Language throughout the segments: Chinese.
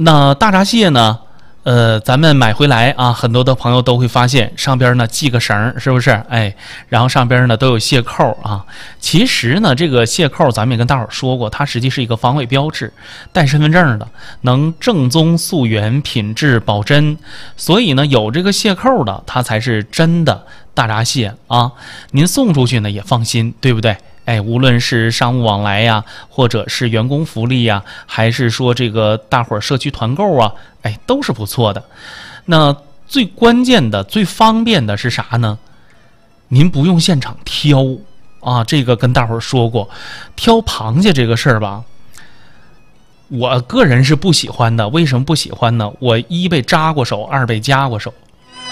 那大闸蟹呢？咱们买回来啊，很多的朋友都会发现上边呢系个绳，是不是？哎，然后上边呢都有蟹扣啊。其实呢，这个蟹扣咱们也跟大伙儿说过，它实际是一个防伪标志，带身份证的，能正宗溯源，品质保真。所以呢，有这个蟹扣的，它才是真的大闸蟹啊。您送出去呢也放心，对不对？哎，无论是商务往来呀，或者是员工福利呀，还是说这个大伙儿社区团购啊，哎，都是不错的。那最关键的、最方便的是啥呢？您不用现场挑啊，这个跟大伙儿说过，挑螃蟹这个事儿吧，我个人是不喜欢的。为什么不喜欢呢？我一被扎过手，二被夹过手。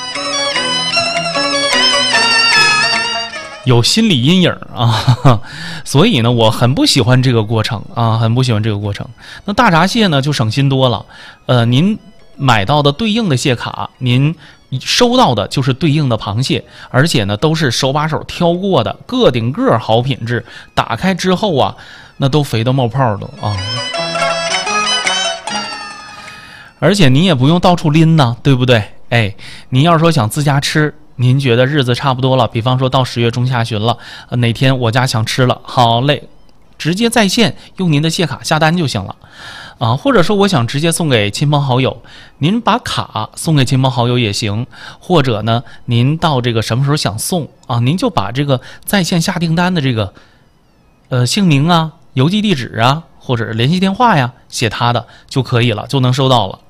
有心理阴影啊，所以呢，我很不喜欢这个过程啊，很不喜欢这个过程。那大闸蟹呢，就省心多了。您买到的对应的蟹卡，您收到的就是对应的螃蟹，而且呢，都是手把手挑过的，个顶个好品质。打开之后啊，那都肥得冒泡的啊。而且您也不用到处拎呢，对不对？哎，您要是说想自家吃。您觉得日子差不多了，比方说到10月中下旬了，哪天我家想吃了，好嘞，直接在线用您的蟹卡下单就行了，啊，或者说我想直接送给亲朋好友，您把卡送给亲朋好友也行，或者呢，您到这个什么时候想送啊，您就把这个在线下订单的这个姓名啊、邮寄地址啊，或者是联系电话呀，写他的就可以了，就能收到了。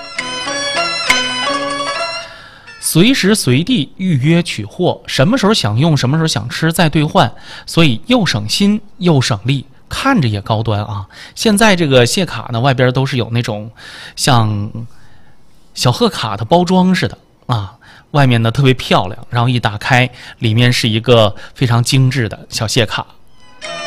随时随地预约取货，什么时候想用，什么时候想吃再兑换，所以又省心又省力，看着也高端啊。现在这个蟹卡呢，外边都是有那种像小贺卡的包装似的啊，外面呢特别漂亮，然后一打开，里面是一个非常精致的小蟹卡。